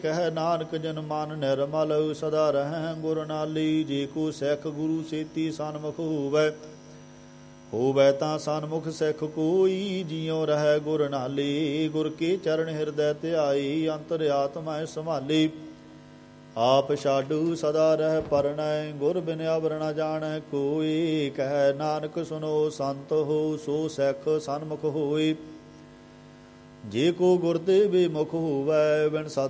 ਕਹਿ ਨਾਨਕ ਜਨ ਮਨ ਨਿਰਮਲ ਸਦਾ ਰਹਿ ਗੁਰ ਨਾਲੀ। ਜੇ ਕੋ ਸਿੱਖ ਗੁਰੂ ਸੇਤੀ ਸਨਮੁਖ ਹੋਵੈ ਤਾਂ ਸਨਮੁਖ ਸਿੱਖ ਕੋਈ। ਜਿਉ ਰਹਿ ਗੁਰ ਨਾਲੀ ਗੁਰ ਕੇ ਚਰਨ ਹਿਰਦੈ ਧਿਆਈ। ਅੰਤਰ ਆਤਮੈ ਸੰਭਾਲੀ ਆਪ ਛਾਡੂ ਸਦਾ ਰਹਿ ਪਰਣੈ। ਗੁਰ ਬਿਨ ਅਵਰ ਨ ਜਾਣੈ ਕੋਈ। ਕਹਿ ਨਾਨਕ ਸੁਨੋ ਸੰਤ ਹੋ ਸੋ ਸਿੱਖ ਸਨਮੁਖ ਹੋਏ। ਜੇ ਕੋ ਗੁਰ ਤੇ ਬੇਮੁਖ ਹੋਵੈ ਬਿਨ ਸਤ